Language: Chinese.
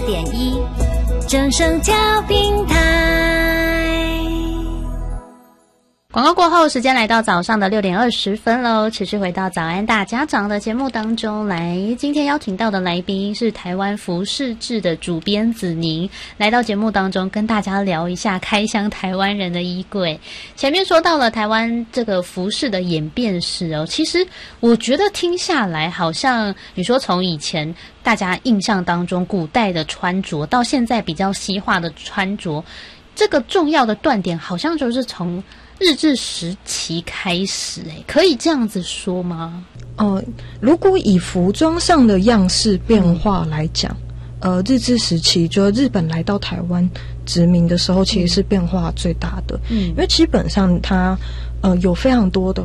94.1正声教平台。 广告过后，时间来到早上的6点20分喽，持续回到早安大家长的节目当中来。今天邀请到的来宾是台湾服饰志的主编子宁，来到节目当中跟大家聊一下开箱台湾人的衣柜。前面说到了台湾这个服饰的演变史哦，其实我觉得听下来，好像你说从以前大家印象当中古代的穿着，到现在比较西化的穿着，这个重要的断点好像就是从日治时期开始，可以这样子说吗？ 如果以服装上的样式变化来讲，日治时期就是日本来到台湾殖民的时候，其实是变化最大的。因为基本上它有非常多的